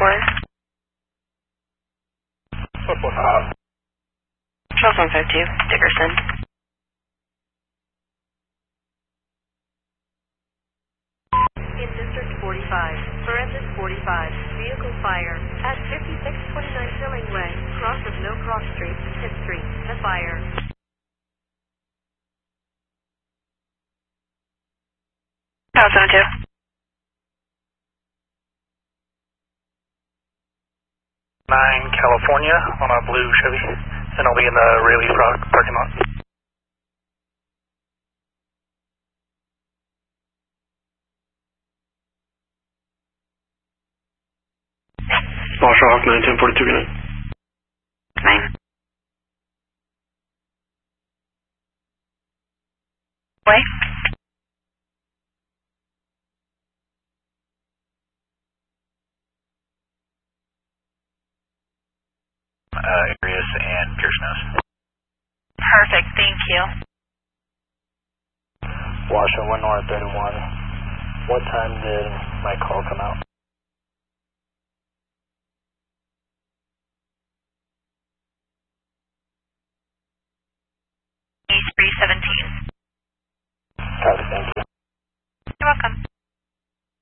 Charles 152, Dickerson. In District 45, Forensic 45, vehicle fire at 5629 Hillingway, cross of No Cross Street, Pitt Street, a fire. Charles 102. 9 California on a blue Chevy, and I'll be in the Rayleigh parking lot. Marshall Hawk 9, 1042, good night. 9. Way. Arias and Pierce Nose. Perfect, thank you. Washington 1 North 31. What time did my call come out?